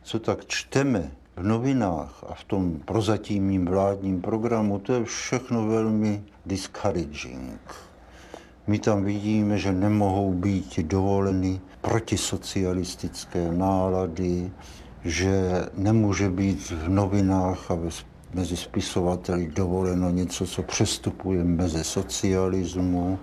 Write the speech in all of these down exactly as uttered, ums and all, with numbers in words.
co tak čteme v novinách a v tom prozatímním vládním programu, to je všechno velmi discouraging. My tam vidíme, že nemohou být dovoleny protisocialistické nálady, že nemůže být v novinách a mezi spisovateli dovoleno něco, co přestupuje mezi socialismu,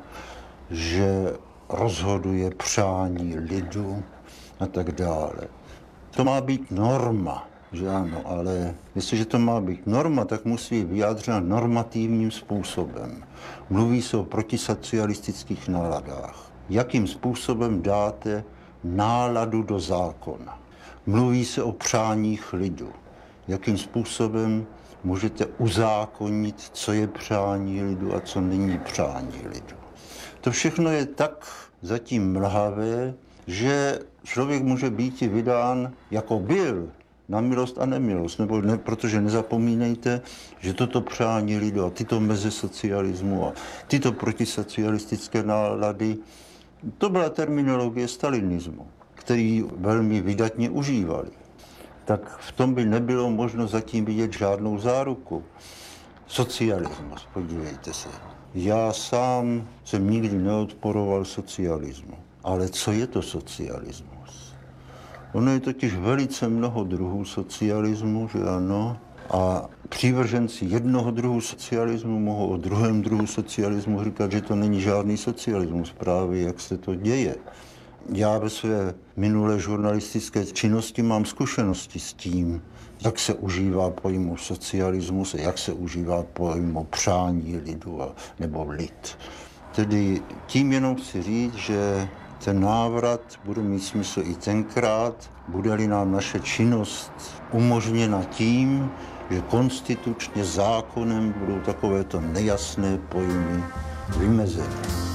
že rozhoduje přání lidu a tak dále. To má být norma, že ano, ale jestliže to má být norma, tak musí být vyjádřena normativním způsobem. Mluví se o protisocialistických náladách. Jakým způsobem dáte náladu do zákona? Mluví se o přáních lidu. Jakým způsobem můžete uzákonit, co je přání lidu a co není přání lidu? To všechno je tak zatím mlhavé, že člověk může být i vydán, jako byl, na milost a nemilost, nebo ne, protože nezapomínejte, že toto přání lidu a tyto meze socialismu a tyto protisocialistické nálady, to byla terminologie stalinismu, který velmi vydatně užívali. Tak v tom by nebylo možno zatím vidět žádnou záruku. Socialismus, podívejte se. Já sám jsem nikdy neodporoval socialismu. Ale co je to socialismus? Ono je totiž velice mnoho druhů socialismu, že ano, a přívrženci jednoho druhu socialismu mohou o druhém druhu socialismu říkat, že to není žádný socialismus, právě jak se to děje. Já ve své minulé žurnalistické činnosti mám zkušenosti s tím, jak se užívá pojmu socialismus a jak se užívá pojmu přání lidu a, nebo lid. Tedy tím jenom chci říct, že ten návrat bude mít smysl i tenkrát, bude-li nám naše činnost umožněna tím, že konstitučně zákonem budou takovéto nejasné pojmy vymezeny.